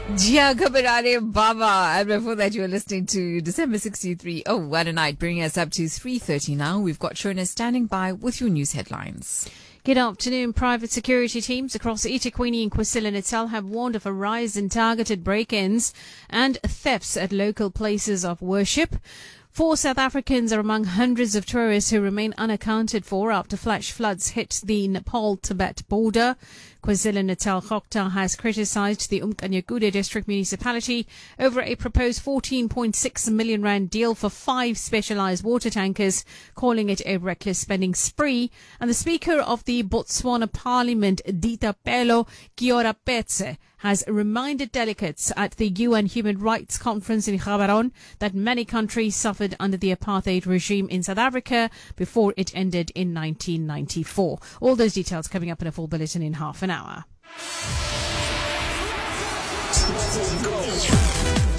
Jia Kabarare Baba. And before that, you were listening to December 63. Oh, what a night. Bringing us up to 3:30 now. We've got Shona standing by with your news headlines. Good afternoon. Private security teams across eThekwini and KwaZulu-Natal have warned of a rise in targeted break-ins and thefts at local places of worship. 4 South Africans are among hundreds of tourists who remain unaccounted for after flash floods hit the Nepal-Tibet border. KwaZulu-Natal Gokta has criticized the Umkhanyakude district municipality over a proposed 14.6 million rand deal for 5 specialized water tankers, calling it a reckless spending spree. And the Speaker of the Botswana Parliament, Ditapelo Kiorapetse, has reminded delegates at the UN Human Rights Conference in Gaborone that many countries suffered under the apartheid regime in South Africa before it ended in 1994. All those details coming up in a full bulletin in half an hour.